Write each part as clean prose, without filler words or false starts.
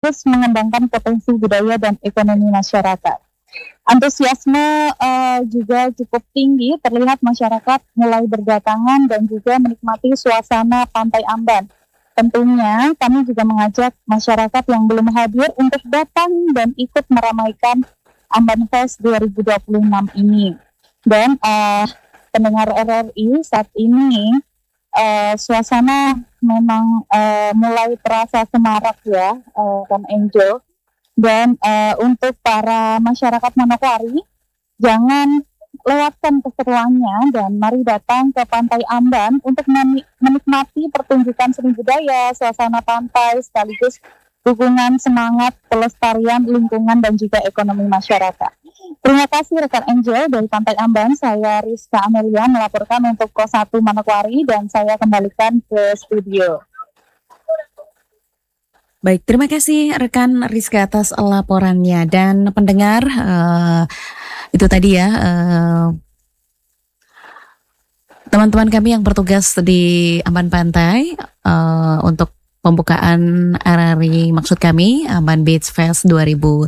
terus mengembangkan potensi budaya dan ekonomi masyarakat. Antusiasme juga cukup tinggi, terlihat masyarakat mulai berdatangan dan juga menikmati suasana Pantai Amban. Tentunya kami juga mengajak masyarakat yang belum hadir untuk datang dan ikut meramaikan Amban Fest 2026 ini. Dan pendengar RRI, saat ini suasana memang mulai terasa semarak ya, Kang Angel. Dan untuk para masyarakat Manokwari, jangan lewatkan keseruannya dan mari datang ke Pantai Amban untuk menikmati pertunjukan seni budaya, suasana pantai, sekaligus dukungan semangat pelestarian lingkungan dan juga ekonomi masyarakat. Terima kasih rekan Angel dari Pantai Amban. Saya Rizka Amelia melaporkan untuk Kos 1 Manokwari dan saya kembalikan ke studio. Baik, terima kasih rekan Rizka atas laporannya. Dan pendengar, itu tadi ya teman-teman kami yang bertugas di Amban Pantai untuk pembukaan RRI, maksud kami Amban Beach Fest 2026,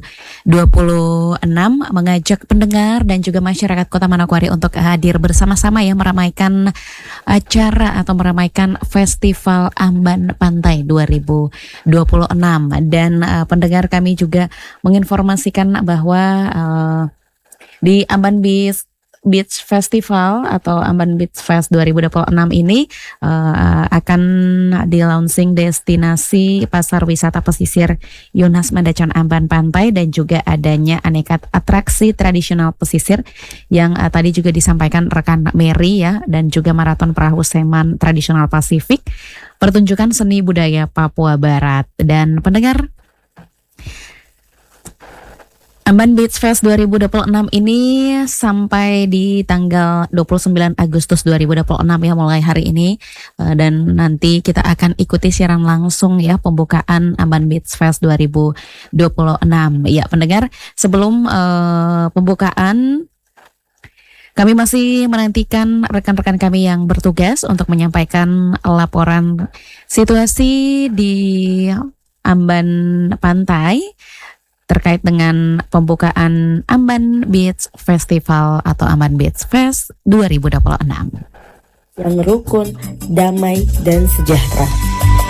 mengajak pendengar dan juga masyarakat Kota Manokwari untuk hadir bersama-sama ya meramaikan acara atau meramaikan Festival Amban Pantai 2026. Dan pendengar kami juga menginformasikan bahwa di Amban Beach Festival atau Amban Beach Fest 2026 ini akan di-launching destinasi pasar wisata pesisir Yunas Mendacan Amban Pantai dan juga adanya aneka atraksi tradisional pesisir yang tadi juga disampaikan rekan Mary ya, dan juga maraton perahu seman tradisional Pasifik, pertunjukan seni budaya Papua Barat. Dan pendengar, Amban Beach Fest 2026 ini sampai di tanggal 29 Agustus 2026 ya, mulai hari ini, dan nanti kita akan ikuti siaran langsung ya pembukaan Amban Beach Fest 2026. Ya pendengar, sebelum pembukaan kami masih menantikan rekan-rekan kami yang bertugas untuk menyampaikan laporan situasi di Amban Pantai terkait dengan pembukaan Amban Beach Festival atau Amban Beach Fest 2026. Yang rukun, damai, dan sejahtera.